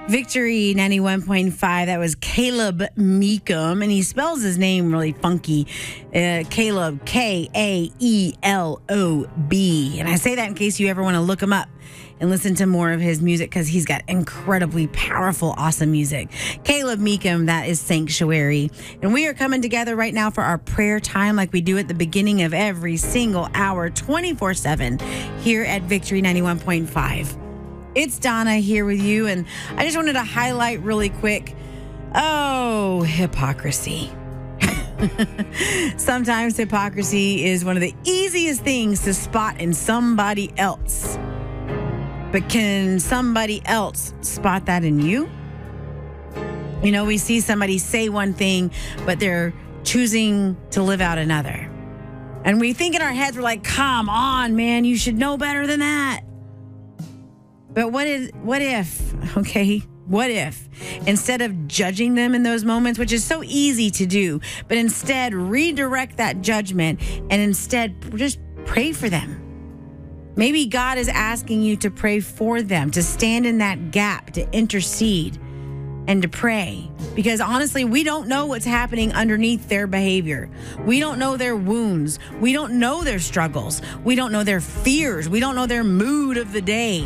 Victory 91.5. That was Caleb Meekum, and he spells his name really funky. Caleb, K-A-E-L-O-B. And I say that in case you ever want to look him up and listen to more of his music, because he's got incredibly powerful, awesome music. Caleb Meekum, that is Sanctuary. And we are coming together right now for our prayer time like we do at the beginning of every single hour, 24/7, here at Victory 91.5. It's Donna here with you, and I just wanted to highlight really quick, hypocrisy. Sometimes hypocrisy is one of the easiest things to spot in somebody else. But can somebody else spot that in you? You know, we see somebody say one thing, but they're choosing to live out another. And we think in our heads, we're like, come on, man, you should know better than that. But what if, instead of judging them in those moments, which is so easy to do, but instead redirect that judgment and instead just pray for them. Maybe God is asking you to pray for them, to stand in that gap, to intercede and to pray. Because honestly, we don't know what's happening underneath their behavior. We don't know their wounds. We don't know their struggles. We don't know their fears. We don't know their mood of the day.